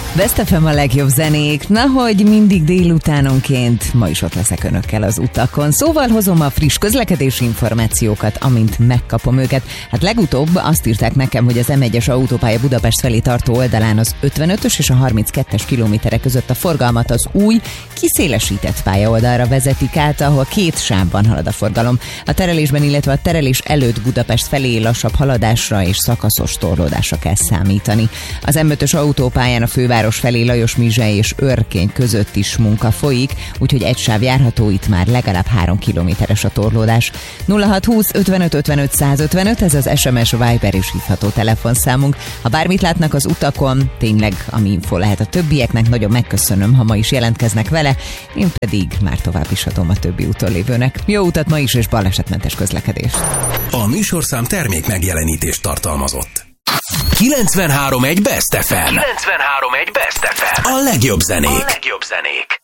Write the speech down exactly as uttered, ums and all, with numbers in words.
Best ef em a legjobb zenék, nahogy mindig délutánonként, ma is ott leszek önökkel az utakon. Szóval hozom a friss közlekedési információkat, amint megkapom őket. Hát legutóbb azt írták nekem, hogy az em egyes autópálya Budapest felé tartó oldalán az ötvenötös és a harminckettes kilométerek között a forgalmat az új, kiszélesített pályaoldalra vezetik át, ahol két sávban halad a forgalom. A terelésben, illetve a terelés előtt Budapest felé lassabb haladásra és szakaszos torlódásra kell számítani. Az em ötös autópályán a főváros felé Lajos-Mizsely és Örkény között is munka folyik, úgyhogy egy sáv járható, itt már legalább három kilométeres a torlódás. nulla hat húsz ötvenöt ötvenöt százötvenöt, ez az es em es, Viber és hívható telefonszámunk. Ha bármit látnak az utakon, tényleg ami info lehet a többieknek, nagyon megköszönöm, ha ma is jelentkeznek vele, én pedig már tovább is adom a többi úton Jó utat ma is, és balesetmentes közlekedést. A műsorszám termék megjelenítést tartalmazott. kilencvenhárom egy Best ef em. kilencvenhárom egy Best ef em. A legjobb zenék. A legjobb zenék.